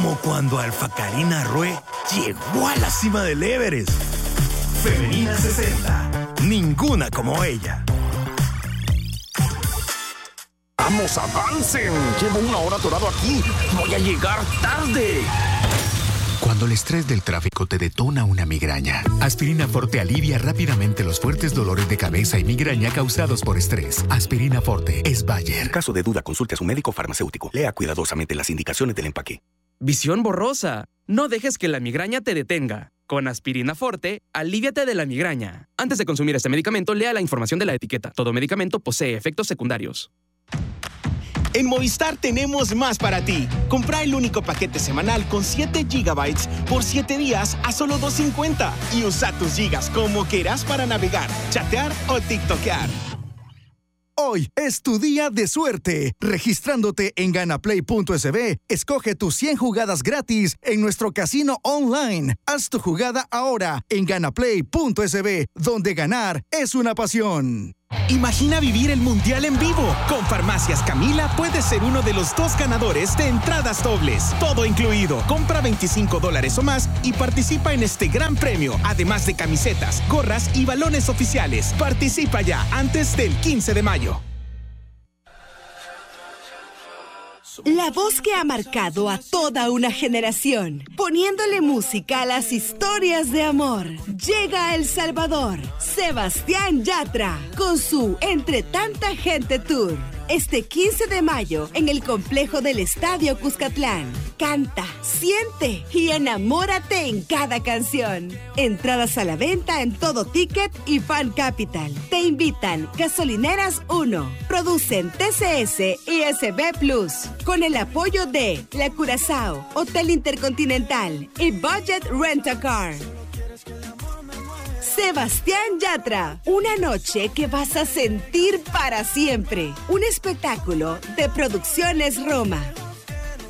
Como cuando Alpha Karina Rue llegó a la cima del Everest. Femenina 60. Ninguna como ella. ¡Vamos, avancen! Llevo 1 hora atorado aquí. ¡Voy a llegar tarde! Cuando el estrés del tráfico te detona una migraña, Aspirina Forte alivia rápidamente los fuertes dolores de cabeza y migraña causados por estrés. Aspirina Forte es Bayer. En caso de duda, consulte a su médico farmacéutico. Lea cuidadosamente las indicaciones del empaque. Visión borrosa. No dejes que la migraña te detenga. Con Aspirina Forte, alíviate de la migraña. Antes de consumir este medicamento, lea la información de la etiqueta. Todo medicamento posee efectos secundarios. En Movistar tenemos más para ti. Compra el único paquete semanal con 7 GB por 7 días a solo $2.50 y usa tus gigas como quieras para navegar, chatear o tiktokear. Hoy es tu día de suerte. Registrándote en ganaplay.sb, escoge tus 100 jugadas gratis en nuestro casino online. Haz tu jugada ahora en ganaplay.sb, donde ganar es una pasión. Imagina vivir el Mundial en vivo. Con Farmacias Camila puedes ser uno de los 2 ganadores de entradas dobles. Todo incluido. Compra $25 o más y participa en este gran premio. Además de camisetas, gorras y balones oficiales. Participa ya antes del 15 de mayo. La voz que ha marcado a toda una generación, poniéndole música a las historias de amor. Llega a El Salvador, Sebastián Yatra, con su Entre Tanta Gente Tour. Este 15 de mayo, en el complejo del Estadio Cuscatlán. Canta, siente y enamórate en cada canción. Entradas a la venta en Todo Ticket y Fan Capital. Te invitan Gasolineras 1. Producen TCS y SB Plus. Con el apoyo de La Curazao, Hotel Intercontinental y Budget Rent-A-Car. Sebastián Yatra, una noche que vas a sentir para siempre. Un espectáculo de Producciones Roma.